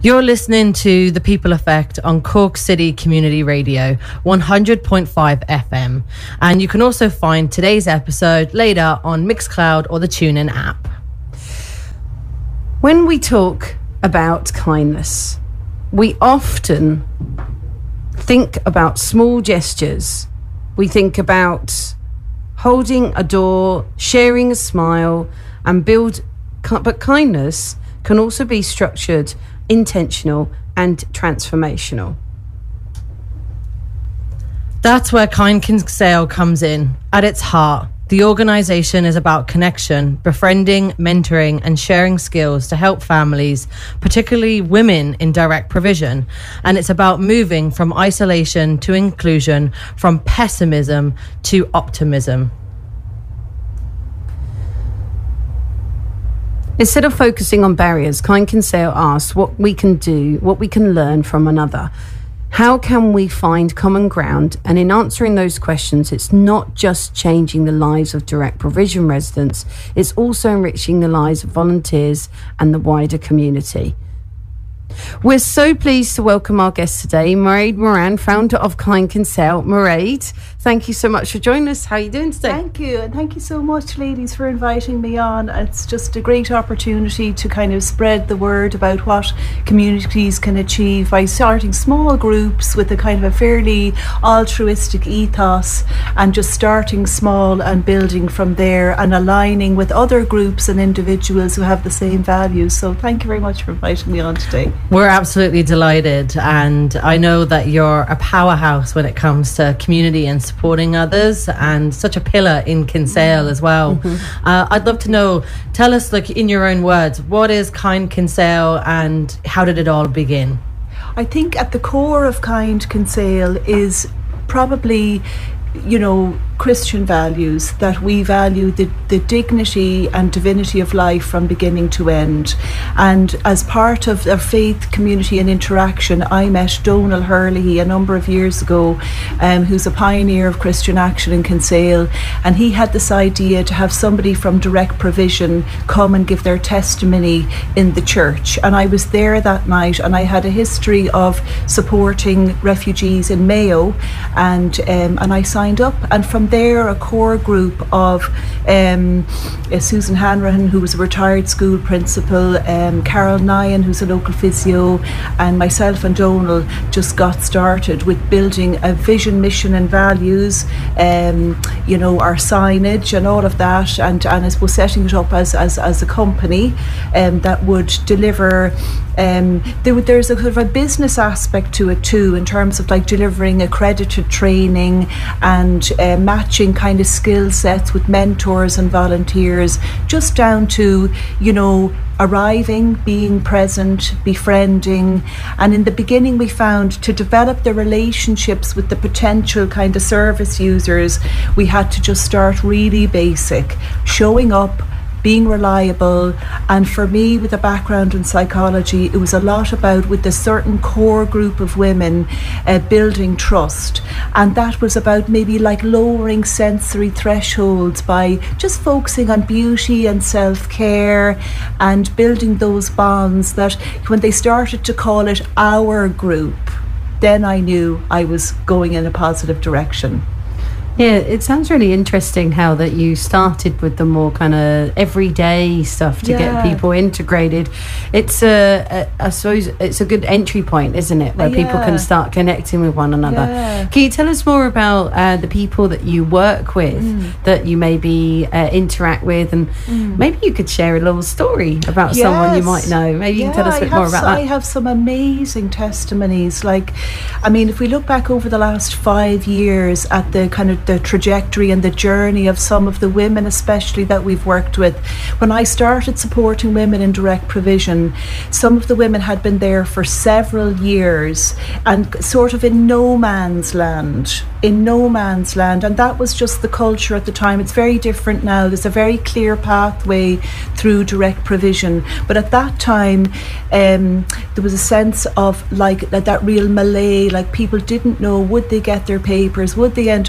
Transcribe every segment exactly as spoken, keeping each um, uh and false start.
You're listening to The People Effect on Cork City Community Radio, one hundred point five F M. And you can also find today's episode later on Mixcloud or the TuneIn app. When we talk about kindness, we often think about small gestures. We think about holding a door, sharing a smile, and build. But kindness can also be structured, intentional, and transformational. That's where Kind Kinsale comes in. At its heart, the organisation is about connection, befriending, mentoring and sharing skills to help families, particularly women in direct provision. And it's about moving from isolation to inclusion, from pessimism to optimism. Instead of focusing on barriers, Kind Kinsale asks what we can do, what we can learn from another. How can we find common ground? And in answering those questions, it's not just changing the lives of direct provision residents, it's also enriching the lives of volunteers and the wider community. We're so pleased to welcome our guest today, Mairead Moran, founder of Kind Kinsale. Mairead, thank you so much for joining us. How are you doing today? Thank you, and thank you so much, ladies, for inviting me on. It's just a great opportunity to kind of spread the word about what communities can achieve by starting small groups with a kind of a fairly altruistic ethos, and just starting small and building from there and aligning with other groups and individuals who have the same values. So thank you very much for inviting me on today. We're absolutely delighted, and I know that you're a powerhouse when it comes to community and supporting others, and such a pillar in Kinsale as well. Mm-hmm. Uh, I'd love to know, tell us, like, in your own words, what is Kind Kinsale and how did it all begin? I think at the core of Kind Kinsale is probably, you know, Christian values, that we value the, the dignity and divinity of life from beginning to end. And as part of our faith community and interaction, I met Donal Hurley a number of years ago, um, who's a pioneer of Christian action in Kinsale, and he had this idea to have somebody from direct provision come and give their testimony in the church. And I was there that night, and I had a history of supporting refugees in Mayo, and um, and I signed up, and from there a core group of um, uh, Susan Hanrahan, who was a retired school principal, um, Carol Nyan, who's a local physio, and myself and Donal just got started with building a vision, mission and values, um, you know, our signage and all of that, and, and I suppose setting it up as, as, as a company um, that would deliver. Um, there, there's a sort of a business aspect to it too, in terms of like delivering accredited training and uh, matching kind of skill sets with mentors and volunteers, just down to, you know, arriving, being present, befriending. And in the beginning we found to develop the relationships with the potential kind of service users, we had to just start really basic, showing up, being reliable. And for me, with a background in psychology, it was a lot about, with a certain core group of women, uh, building trust. And that was about maybe like lowering sensory thresholds by just focusing on beauty and self-care and building those bonds that when they started to call it our group, then I knew I was going in a positive direction. Yeah, it sounds really interesting how that you started with the more kind of everyday stuff to yeah. get people integrated. It's a, a, I suppose it's a good entry point, isn't it, where yeah. people can start connecting with one another. Yeah. Can you tell us more about uh, the people that you work with, mm. that you maybe uh, interact with, and mm. maybe you could share a little story about yes. someone you might know. Maybe you yeah, can tell us a bit more about so, that. I have some amazing testimonies. Like, I mean, if we look back over the last five years at the kind of the trajectory and the journey of some of the women especially that we've worked with. When I started supporting women in direct provision, some of the women had been there for several years and sort of in no man's land, in no man's land. And that was just the culture at the time. It's very different now. There's a very clear pathway through direct provision. But at that time, um, there was a sense of like that, that real melee, like people didn't know, would they get their papers? Would they end up going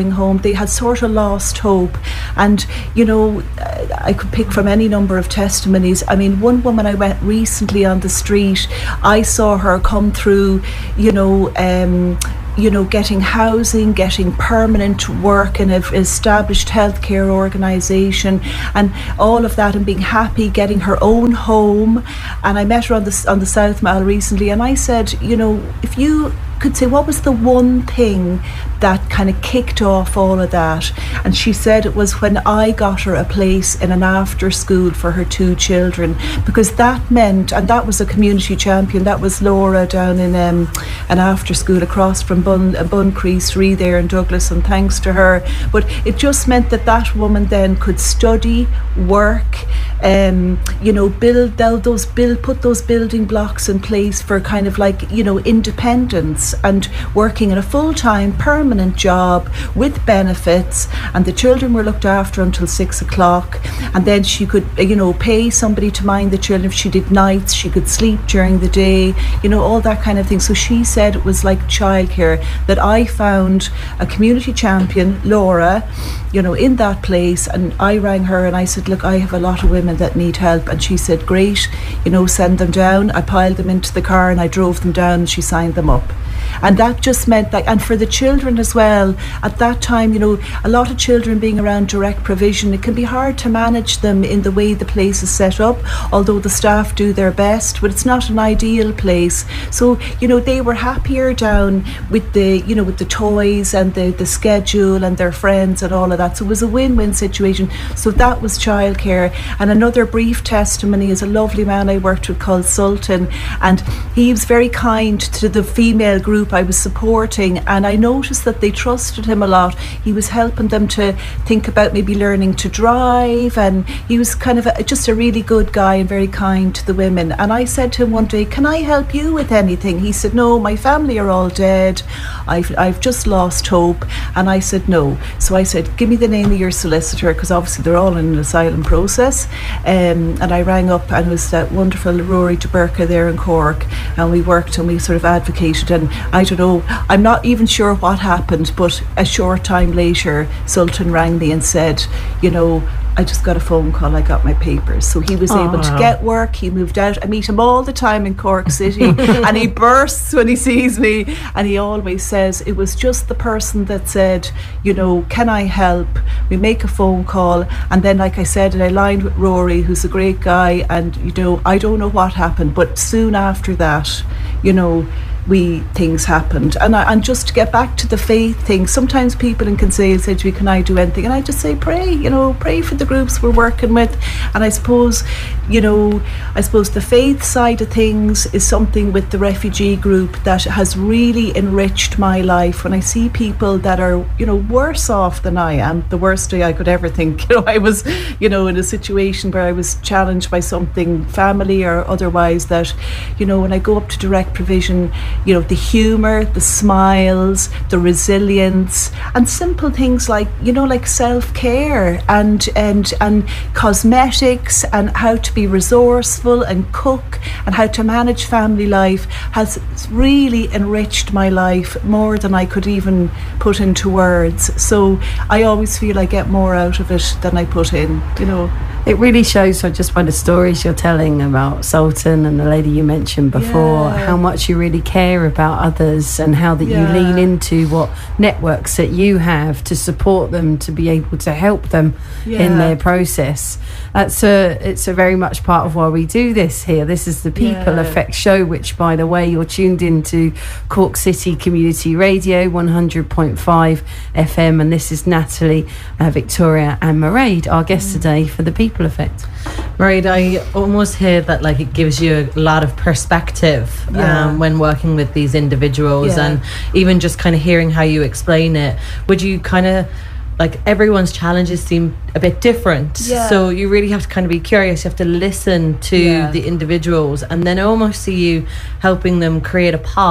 bring home. They had sort of lost hope. And, you know, I could pick from any number of testimonies. I mean, one woman I met recently on the street, I saw her come through, you know, um, you know, getting housing, getting permanent work in an established healthcare organisation, and all of that, and being happy, getting her own home. And I met her on the on the South Mall recently, and I said, you know, if you could say, what was the one thing that kind of kicked off all of that? And she said it was when I got her a place in an after school for her two children, because that meant, and that was a community champion, that was Laura down in um, an after school across from Bun, uh, Buncrease three there in Douglas, and thanks to her. But it just meant that that woman then could study, work, um, you know, build those build put those building blocks in place for kind of like, you know, independence, and working in a full-time permanent job with benefits, and the children were looked after until six o'clock, and then she could, you know, pay somebody to mind the children. If she did nights, she could sleep during the day, you know, all that kind of thing. So she said it was like childcare, that I found a community champion, Laura, you know, in that place. And I rang her and I said, look, I have a lot of women that need help. And she said, great, you know, send them down. I piled them into the car and I drove them down, and she signed them up. And that just meant that, and for the children as well, at that time, you know, a lot of children being around direct provision, it can be hard to manage them in the way the place is set up, although the staff do their best, but it's not an ideal place. So, you know, they were happier down with the, you know, with the toys and the, the schedule and their friends and all of that. So it was a win-win situation. So that was childcare. And another brief testimony is a lovely man I worked with called Sultan, and he was very kind to the female group I was supporting, and I noticed that they trusted him a lot. He was helping them to think about maybe learning to drive, and he was kind of a, just a really good guy and very kind to the women. And I said to him one day, can I help you with anything? He said, no, my family are all dead, I've, I've just lost hope. And I said, no. So I said, give me the name of your solicitor, because obviously they're all in an asylum process. Um, and I rang up, and it was that wonderful Rory DeBurka there in Cork, and we worked and we sort of advocated. And I don't know, I'm not even sure what happened, but a short time later Sultan rang me and said, you know, I just got a phone call, I got my papers. So he was Oh, able to wow. get work. He moved out. I meet him all the time in Cork City and he bursts when he sees me, and he always says, it was just the person that said, you know, can I help? We make a phone call, and then, like I said, and I lined with Rory, who's a great guy, and, you know, I don't know what happened, but soon after that, you know, we things happened. And I, and just to get back to the faith thing, sometimes people in Kinsale say to me, can I do anything? And I just say, pray, you know, pray for the groups we're working with. And I suppose, you know, I suppose the faith side of things is something with the refugee group that has really enriched my life. When I see people that are, you know, worse off than I am, the worst day I could ever think, you know, I was, you know, in a situation where I was challenged by something, family or otherwise, that, you know, when I go up to direct provision, you know, the humour, the smiles, the resilience, and simple things like, you know, like self-care and and and cosmetics, and how to be resourceful and cook, and how to manage family life, has really enriched my life more than I could even put into words. So I always feel I get more out of it than I put in, you know. It really shows, so just by the stories you're telling about Sultan and the lady you mentioned before, Yeah. how much you really care about others, and how that Yeah. you lean into what networks that you have to support them, to be able to help them Yeah. in their process. That's a, it's a very much part of why we do this here. This is the People Yeah. Effect show, which, by the way, you're tuned into Cork City Community Radio, one hundred point five F M, and this is Natalie, uh, Victoria and Mairead, our guests today for the People Effect. Right, I almost hear that like it gives you a lot of perspective Yeah. um, when working with these individuals, Yeah. and even just kind of hearing how you explain it. Would you kind of, like, everyone's challenges seem a bit different, Yeah. so you really have to kind of be curious. You have to listen to Yeah. the individuals, and then almost see you helping them create a path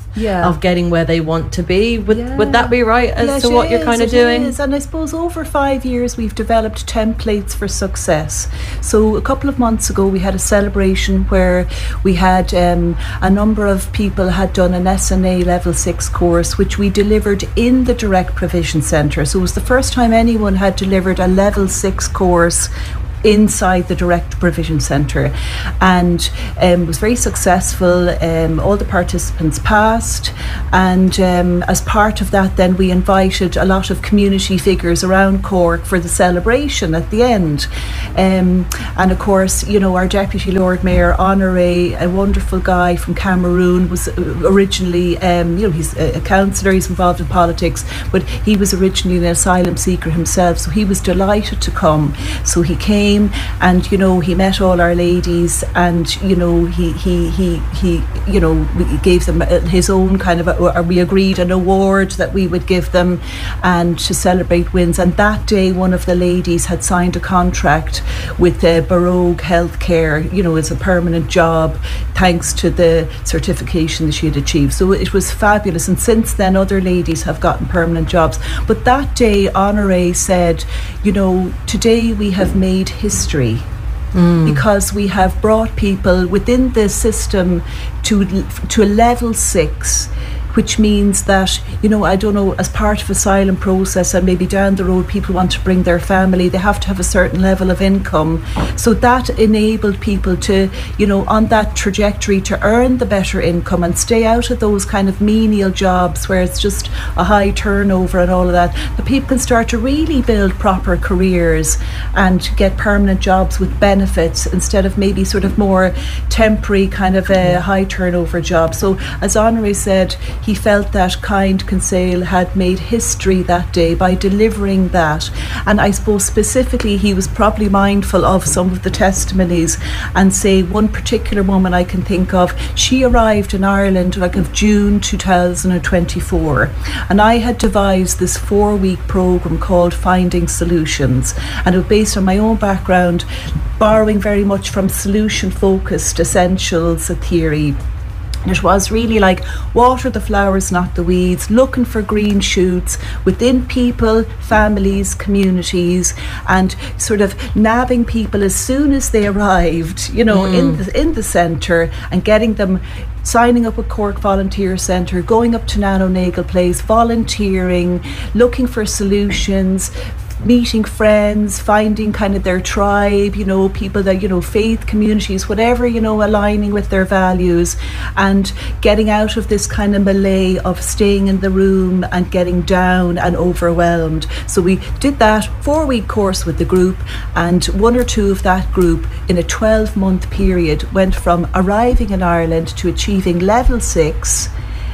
Yeah. of getting where they want to be. Would Yeah. would that be right as Yes, to what it you're is, kind of it doing? is. And I suppose over five years we've developed templates for success. So a couple of months ago we had a celebration where we had um, a number of people had done an S N A level six course, which we delivered in the Direct Provision Centre. So it was the first time anyone had delivered a level six course inside the Direct Provision Centre, and um, was very successful. Um, all the participants passed, and um, as part of that then we invited a lot of community figures around Cork for the celebration at the end. Um, and of course, you know, our Deputy Lord Mayor Honoré, a wonderful guy from Cameroon, was originally, um, you know, he's a, a councillor, he's involved in politics, but he was originally an asylum seeker himself, so he was delighted to come. So he came, and you know, he met all our ladies, and you know, he he he he you know, we gave them his own kind of a, or we agreed an award that we would give them, and to celebrate wins. And that day one of the ladies had signed a contract with uh, Barogue Healthcare, you know, as a permanent job, thanks to the certification that she had achieved. So it was fabulous, and since then other ladies have gotten permanent jobs. But that day Honoré said, you know, today we have made history. Mm. Because we have brought people within the system to to a level six, which means that, you know, I don't know, as part of asylum process, and maybe down the road people want to bring their family, they have to have a certain level of income. So that enabled people to, you know, on that trajectory to earn the better income and stay out of those kind of menial jobs where it's just a high turnover and all of that. The people can start to really build proper careers and get permanent jobs with benefits instead of maybe sort of more temporary kind of a high turnover job. So as Honoré said, he felt that Kind Kinsale had made history that day by delivering that. And I suppose specifically he was probably mindful of some of the testimonies, and say one particular woman I can think of, she arrived in Ireland like of June two thousand twenty-four, and I had devised this four week programme called Finding Solutions, and it was based on my own background, borrowing very much from solution focused essentials theory. And it was really like water the flowers, not the weeds, looking for green shoots within people, families, communities, and sort of nabbing people as soon as they arrived, you know, mm. in the, in the centre, and getting them signing up with Cork Volunteer Centre, going up to Nano Nagle Place, volunteering, looking for solutions, meeting friends, finding kind of their tribe, you know, people that, you know, faith communities, whatever, you know, aligning with their values, and getting out of this kind of melee of staying in the room and getting down and overwhelmed. So we did that four week course with the group, and one or two of that group in a twelve month period went from arriving in Ireland to achieving level six,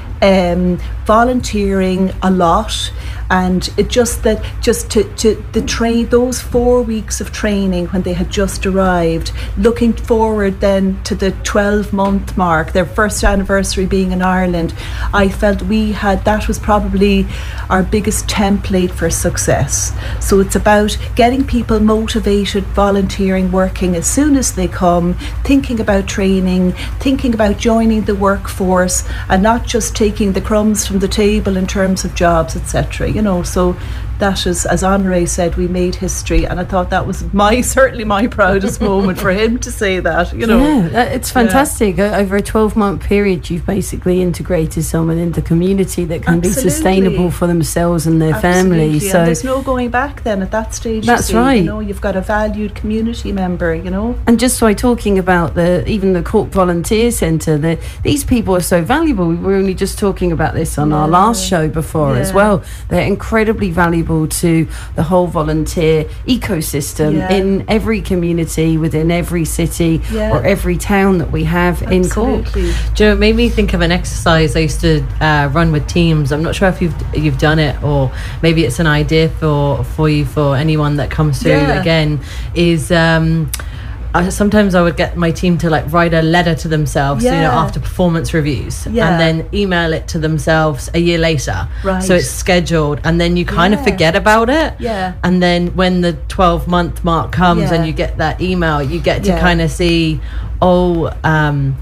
um, volunteering a lot. And it just that just to, to the train those four weeks of training when they had just arrived, looking forward then to the twelve month mark, their first anniversary being in Ireland, I felt we had, that was probably our biggest template for success. So it's about getting people motivated, volunteering, working as soon as they come, thinking about training, thinking about joining the workforce, and not just taking the crumbs from the table in terms of jobs, et cetera. You know, so that is, as Honoré said, we made history, and I thought that was my certainly my proudest moment for him to say that. You know, yeah, it's fantastic. Yeah. Over a twelve month period, you've basically integrated someone into the community that can Absolutely. be sustainable for themselves and their Absolutely. family. So and there's no going back then at that stage. That's you see, right. You know, you've got a valued community member. You know, and just by talking about the even the Cork Volunteer Centre, the, these people are so valuable. We were only just talking about this on yeah. our last show before yeah. as well. They're incredibly valuable to the whole volunteer ecosystem yeah. in every community, within every city yeah. or every town that we have Absolutely. in Cork. Do you know, it made me think of an exercise I used to uh, run with teams. I'm not sure if you've you've done it, or maybe it's an idea for for you, for anyone that comes through yeah. again, is um I, sometimes I would get my team to like write a letter to themselves, yeah. you know, after performance reviews, yeah. and then email it to themselves a year later. Right. So it's scheduled, and then you kind yeah. of forget about it. Yeah. And then when the twelve month mark comes yeah. and you get that email, you get to yeah. kind of see, oh, um,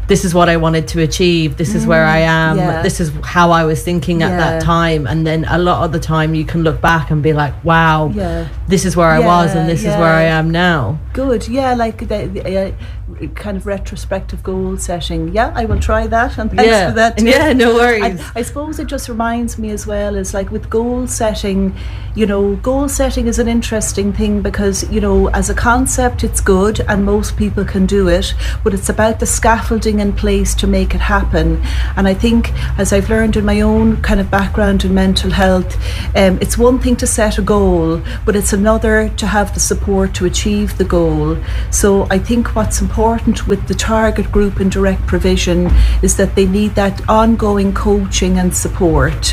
this is what I wanted to achieve, this is where I am, yeah. this is how I was thinking at Yeah. that time. And then a lot of the time you can look back and be like, wow, Yeah. this is where I was Yeah, and this yeah. is where I am now. Good, yeah, like the, the uh, kind of retrospective goal setting. Yeah, I will try that, and thanks Yeah. for that too. Yeah, no worries. I, I suppose it just reminds me as well, is like with goal setting, you know, goal setting is an interesting thing because, you know, as a concept it's good and most people can do it, but it's about the scaffolding in place to make it happen. And I think, as I've learned in my own kind of background in mental health, um, it's one thing to set a goal, but it's another to have the support to achieve the goal. So I think what's important with the target group in direct provision is that they need that ongoing coaching and support.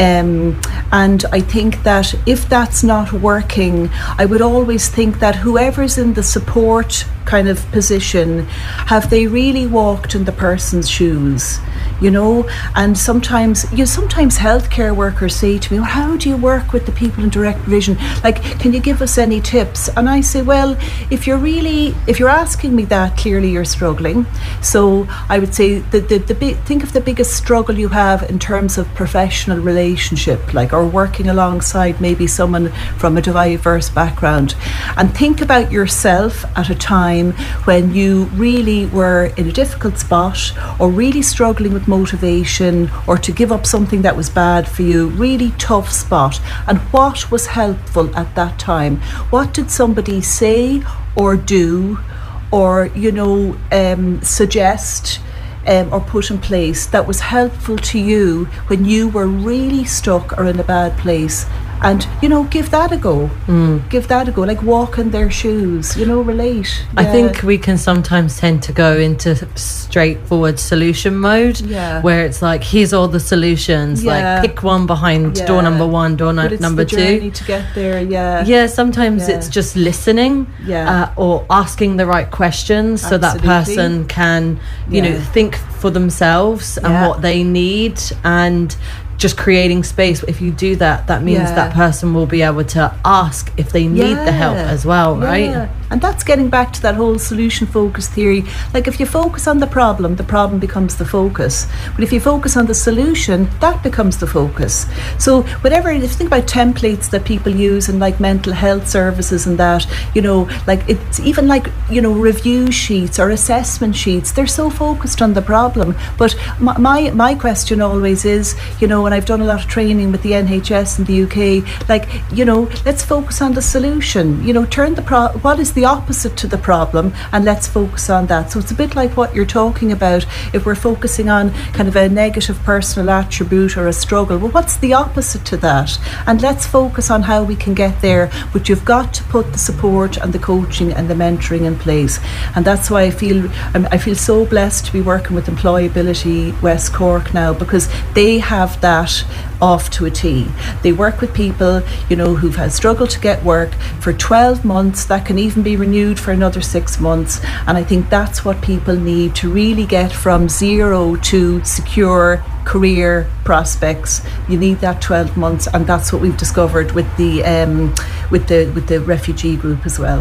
Um, and I think that if that's not working, I would always think that whoever's in the support kind of position, have they really walked in the person's shoes? You know, and sometimes you know, sometimes healthcare workers say to me, well, how do you work with the people in direct provision? Like, can you give us any tips? And I say, well, if you're really, if you're asking me that, clearly you're struggling. So I would say that the, the big, think of the biggest struggle you have in terms of professional relationship, like, or working alongside maybe someone from a diverse background, and think about yourself at a time when you really were in a difficult spot or really struggling with motivation or to give up something that was bad for you, really tough spot, and what was helpful at that time. What did somebody say or do or, you know, um, suggest um, or put in place that was helpful to you when you were really stuck or in a bad place? And, you know, give that a go. Mm. Give that a go. Like, walk in their shoes, you know, relate. I Yeah. think we can sometimes tend to go into straightforward solution mode, Yeah. where it's like, here's all the solutions. Yeah. Like, pick one behind Yeah. door number one, door But nu- it's number the journey two. to get there, yeah. Yeah, sometimes Yeah. it's just listening, Yeah. uh, or asking the right questions so that Absolutely. person can, you Yeah. know, think for themselves and Yeah. what they need, and just creating space. If you do that, that means Yeah. that person will be able to ask if they need the help Yeah. as well, right? Yeah. And that's getting back to that whole solution focus theory. Like, if you focus on the problem, the problem becomes the focus. But if you focus on the solution, that becomes the focus. So whatever, if you think about templates that people use in like mental health services and that, you know, like it's even like, you know, review sheets or assessment sheets, they're so focused on the problem. But my, my, my question always is, you know, and I've done a lot of training with the N H S in the U K, like, you know, let's focus on the solution. You know, turn the pro what is the opposite to the problem, and let's focus on that. So it's a bit like what you're talking about. If we're focusing on kind of a negative personal attribute or a struggle, well, what's the opposite to that? And let's focus on how we can get there. But you've got to put the support and the coaching and the mentoring in place. And that's why I feel um, I feel so blessed to be working with Employability West Cork now, because they have that off to a T. They work with people, you know, who've had struggled to get work for twelve months. That can even be renewed for another six months. And I think that's what people need to really get from zero to secure career prospects. You need that twelve months, and that's what we've discovered with the um, with the with the refugee group as well.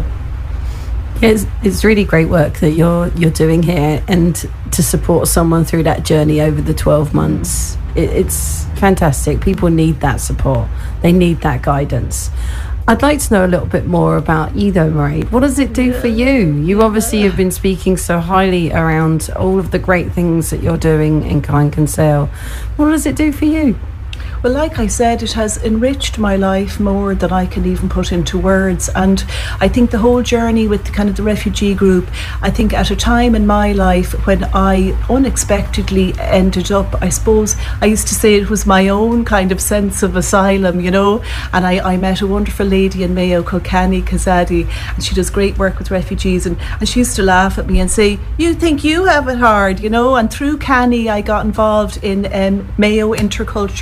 It's, it's really great work that you're you're doing here, and to support someone through that journey over the twelve months. It, it's fantastic. People need that support. They need that guidance. I'd like to know a little bit more about you though, Mairead. What does it do for you? You obviously have been speaking so highly around all of the great things that you're doing in Kind Kinsale. What does it do for you? Well, like I said, it has enriched my life more than I can even put into words. And I think the whole journey with the kind of the refugee group, I think at a time in my life when I unexpectedly ended up, I suppose I used to say it was my own kind of sense of asylum, you know, and I, I met a wonderful lady in Mayo called Kani Kazadi, and she does great work with refugees, and, and she used to laugh at me and say, you think you have it hard, you know. And through Kani I got involved in um, Mayo Intercultural Action,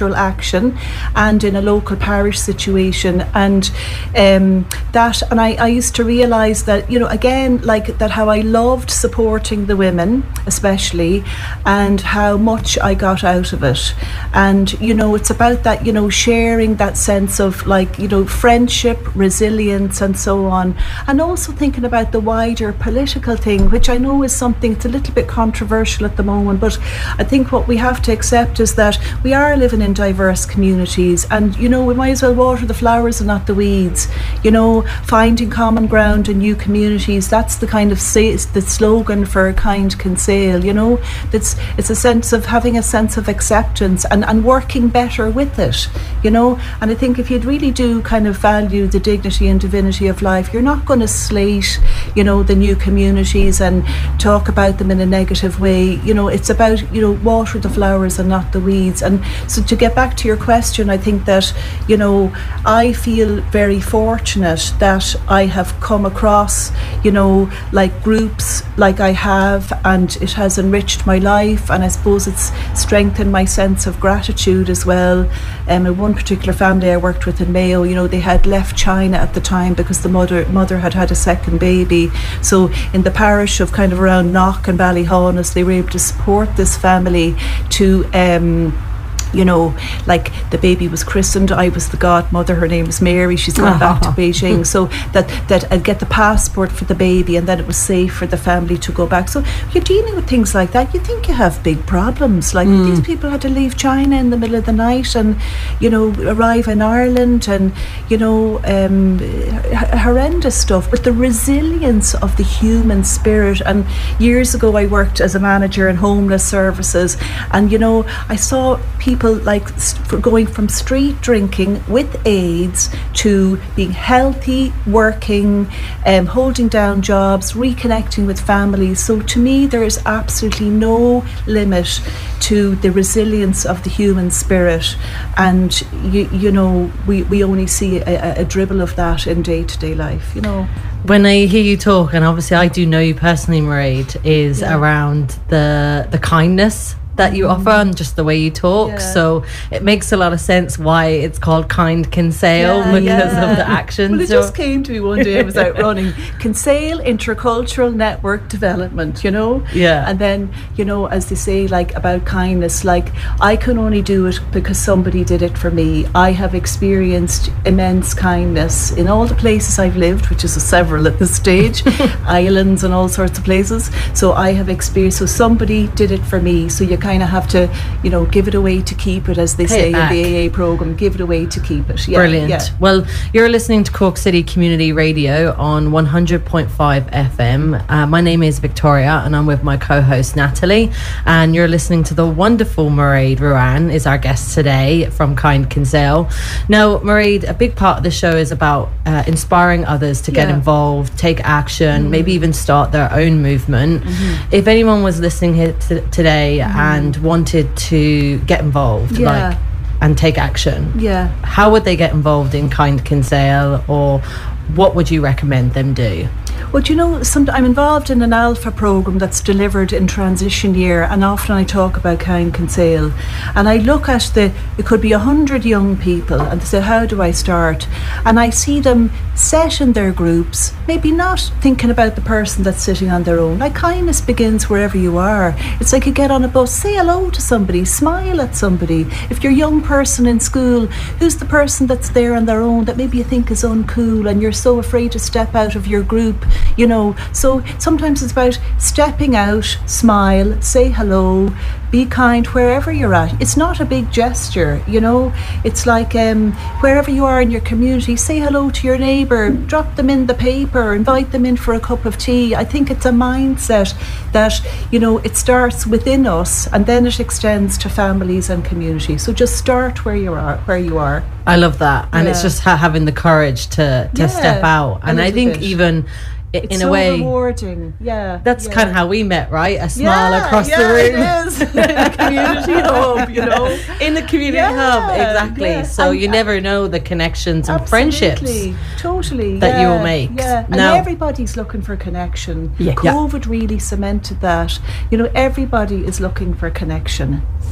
connection, and in a local parish situation. And um, that, and I, I used to realise that, you know, again, like that, how I loved supporting the women, especially, and how much I got out of it. And, you know, it's about that, you know, sharing that sense of, like, you know, friendship, resilience, and so on. And also thinking about the wider political thing, which I know is something, it's a little bit controversial at the moment, but I think what we have to accept is that we are living in diverse communities, and, you know, we might as well water the flowers and not the weeds. You know, finding common ground in new communities, that's the kind of say, the slogan for Kind Kinsale, you know. That's, it's a sense of having a sense of acceptance and, and working better with it, you know. And I think if you'd really do kind of value the dignity and divinity of life, you're not going to slate, you know, the new communities and talk about them in a negative way. You know, it's about, you know, water the flowers and not the weeds. And so to get back to your question, I think that, you know, I feel very fortunate that I have come across, you know, like groups like I have, and it has enriched my life, and I suppose it's strengthened my sense of gratitude as well. Um, in one particular family I worked with in Mayo, you know, they had left China at the time because the mother mother had had a second baby. So in the parish of kind of around Knock and Ballyhaunis, they were able to support this family to um you know, like the baby was christened, I was the godmother, her name is Mary, she's gone back to Beijing, so that that I'd get the passport for the baby, and then it was safe for the family to go back. So you're dealing with things like that, you think you have big problems, like mm. these people had to leave China in the middle of the night and, you know, arrive in Ireland, and, you know, um, horrendous stuff, but the resilience of the human spirit. And years ago I worked as a manager in homeless services, and, you know, I saw people People like st- going from street drinking with AIDS to being healthy, working, um, holding down jobs, reconnecting with families. So to me, there is absolutely no limit to the resilience of the human spirit, and you, you know, we, we only see a, a dribble of that in day-to-day life, you know. When I hear you talk, and obviously I do know you personally, Mairead, is yeah. around the the kindness that you offer and just the way you talk. Yeah. So it makes a lot of sense why it's called Kind Kinsale, yeah, because yeah. of the actions. Well, it just came to me one day, I was out running. Kinsale Intercultural Network Development, you know? Yeah. And then, you know, as they say, like, about kindness, like, I can only do it because somebody did it for me. I have experienced immense kindness in all the places I've lived, which is several at this stage, islands and all sorts of places. So I have experienced, so somebody did it for me. So you kind of have to, you know, give it away to keep it, as they Pay say in the A A programme, give it away to keep it. Yeah, Brilliant. Yeah. Well, you're listening to Cork City Community Radio on one hundred point five F M. Uh, my name is Victoria, and I'm with my co-host Natalie, and you're listening to the wonderful Mairead Ruane is our guest today from Kind Kinsale. Now, Mairead, a big part of the show is about uh, inspiring others to get yeah. involved, take action, mm. maybe even start their own movement. Mm-hmm. If anyone was listening here t- today mm. and and wanted to get involved, yeah. like, and take action, yeah, how would they get involved in Kind Kinsale, or what would you recommend them do? Well, you know, some, I'm involved in an alpha programme that's delivered in transition year, and often I talk about Kind Kinsale, and I look at the, it could be a hundred young people, and they say, how do I start? And I see them set in their groups, maybe not thinking about the person that's sitting on their own. Like, kindness begins wherever you are. It's like you get on a bus, say hello to somebody, smile at somebody. If you're a young person in school, who's the person that's there on their own that maybe you think is uncool, and you're so afraid to step out of your group, you know? So sometimes it's about stepping out, smile, say hello, be kind wherever you're at. It's not a big gesture, you know. It's like um, wherever you are in your community, say hello to your neighbour, drop them in the paper, invite them in for a cup of tea. I think it's a mindset that, you know, it starts within us and then it extends to families and communities. So just start where you are, where you are. I love that. And yeah. it's just ha- having the courage to, to yeah, step out. And I think bit. even It's in so a way rewarding. Yeah, that's yeah. kind of how we met, right? A smile yeah, across yeah, the room. It is. In the community hub, you know. In the community yeah, hub, exactly. Yeah. So and, you never know the connections and absolutely, friendships totally that yeah, you will make. Yeah, now, and everybody's looking for connection. Yeah. COVID yeah. really cemented that. You know, everybody is looking for connection.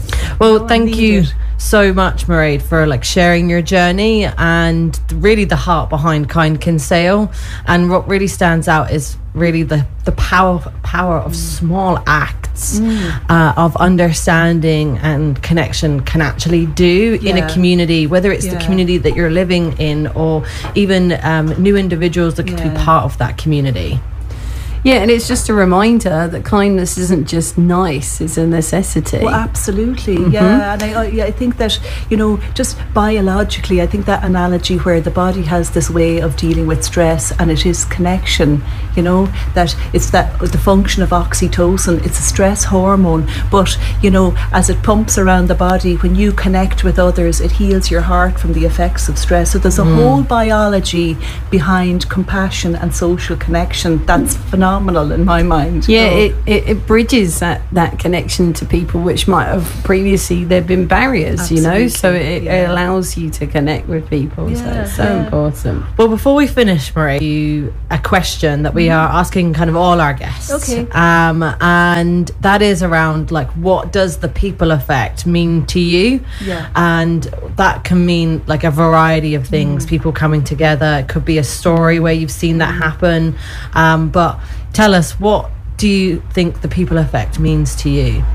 Well, No, I thank need you it. so much, Mairead, for like sharing your journey and really the heart behind Kind Kinsale. And what really stands out is really the the power power of small acts uh, of understanding and connection can actually do in a Yeah. community, whether it's the Yeah. community that you're living in or even um, new individuals that could be Yeah. part of that community. Yeah, and it's just a reminder that kindness isn't just nice, it's a necessity. Well, absolutely, Mm-hmm. yeah. And I, I, yeah, I think that, you know, just biologically, I think that analogy where the body has this way of dealing with stress and it is connection, you know, that it's that the function of oxytocin, it's a stress hormone. But, you know, as it pumps around the body, when you connect with others, it heals your heart from the effects of stress. So there's a Mm. whole biology behind compassion and social connection that's phenomenal in my mind. Yeah, So- it, it, it bridges that, that connection to people which might have previously there have been barriers, you know, so it, Absolutely, it yeah. allows you to connect with people. so Yeah, it's so yeah. important. Well, before we finish, Marie, you a question that we are asking kind of all our guests. Okay. Um, and that is around like, what does the people effect mean to you? Yeah. And that can mean like a variety of things, people coming together. It could be a story where you've seen that happen. Um, but tell us, what do you think the people effect means to you?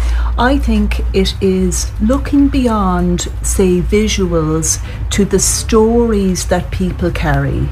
I think it is looking beyond, say, visuals to the stories that people carry.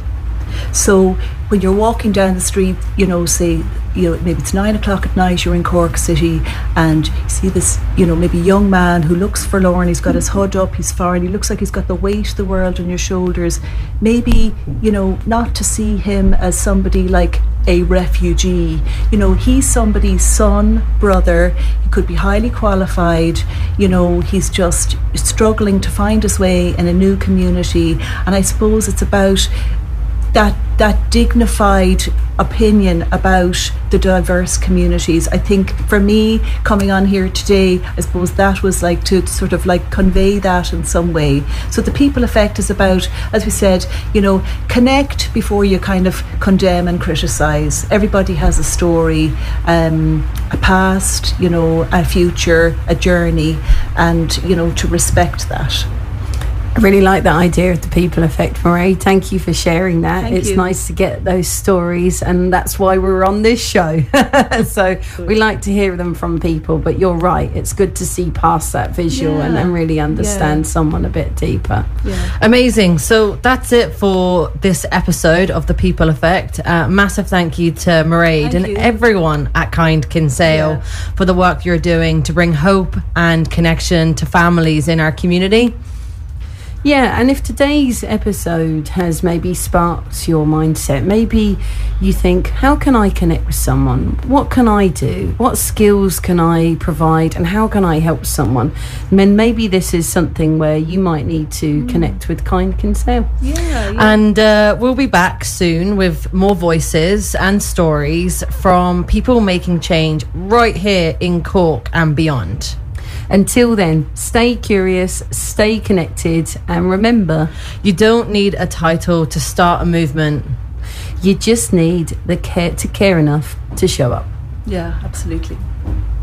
So when you're walking down the street, you know, say, you know, maybe it's nine o'clock at night, you're in Cork City, and you see this, you know, maybe young man who looks forlorn, he's got his hood up, he's foreign, he looks like he's got the weight of the world on your shoulders. Maybe, you know, not to see him as somebody like a refugee. You know, he's somebody's son, brother, he could be highly qualified, you know, he's just struggling to find his way in a new community. And I suppose it's about that that dignified opinion about the diverse communities. I think for me, coming on here today, I suppose that was like to sort of like convey that in some way. So the people effect is about, as we said, you know, connect before you kind of condemn and criticise. Everybody has a story, um, a past, you know, a future, a journey, and, you know, to respect that. I really like that idea of the people effect, Marie. Thank you for sharing that. Thank it's you. nice to get those stories, and that's why we're on this show. So we like to hear them from people, but you're right. It's good to see past that visual and, Yeah. and really understand Yeah. someone a bit deeper. Yeah. Amazing. So that's it for this episode of The People Effect. Uh, massive thank you to Mairead Thank and you. everyone at Kind Kinsale Yeah. for the work you're doing to bring hope and connection to families in our community. Yeah, and if today's episode has maybe sparked your mindset, maybe you think, how can I connect with someone? What can I do? What skills can I provide? And how can I help someone? Then maybe this is something where you might need to connect with Kind Kinsale. Yeah, yeah. And uh, we'll be back soon with more voices and stories from people making change right here in Cork and beyond. Until then, stay curious, stay connected, and remember, You don't need a title to start a movement. you just need the care to care enough to show up. Yeah, absolutely.